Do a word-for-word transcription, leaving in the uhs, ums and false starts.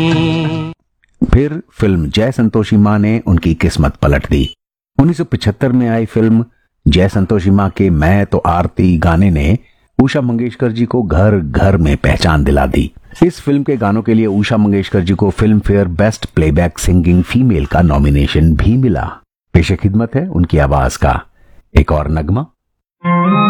फिर फिल्म जय संतोषी मां ने उनकी किस्मत पलट दी। उन्नीस सौ पचहत्तर में आई फिल्म जय संतोषी मां के मैं तो आरती गाने ने उषा मंगेशकर जी को घर घर में पहचान दिला दी। इस फिल्म के गानों के लिए उषा मंगेशकर जी को film fair best playback singing female का नॉमिनेशन भी मिला। पेश खिदमत है उनकी आवाज का एक और नगमा।